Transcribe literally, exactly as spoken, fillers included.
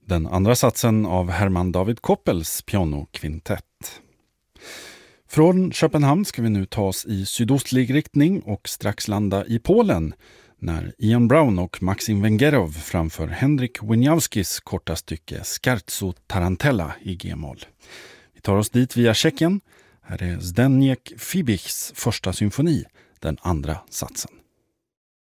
Den andra satsen av Herman David Koppels pianokvintett. Från Köpenhamn ska vi nu ta oss i sydostlig riktning och strax landa i Polen när Ian Brown och Maxim Węgierow framför Henryk Wieniawskis korta stycke Scherzo Tarantella i G-moll. Vi tar oss dit via Tjeckien. Här är Zdeněk Fibichs första symfoni, den andra satsen.